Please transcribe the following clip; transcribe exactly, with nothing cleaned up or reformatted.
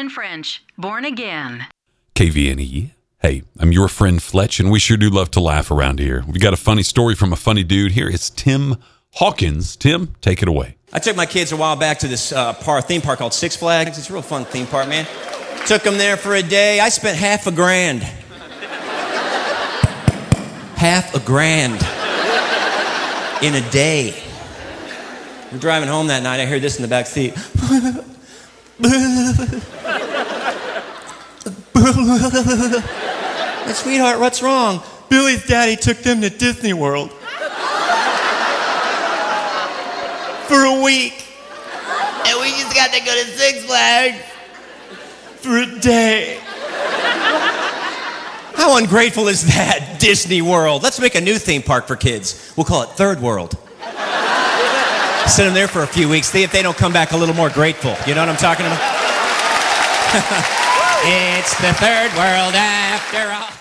French, born again. K V N E. Hey, I'm your friend Fletch, and we sure do love to laugh around here. We've got a funny story from a funny dude. Here is Tim Hawkins. Tim, take it away. I took my kids a while back to this uh, par theme park called Six Flags. It's a real fun theme park, man. Took them there for a day. I spent half a grand. Half a grand in a day. We're driving home that night. I heard this in the back seat. Hey, sweetheart, what's wrong? Billy's daddy took them to Disney World. For a week. And we just got to go to Six Flags for a day. How ungrateful is that, Disney World? Let's make a new theme park for kids. We'll call it Third World. Send them there for a few weeks, see if they don't come back a little more grateful. You know what I'm talking about? It's the third world after all.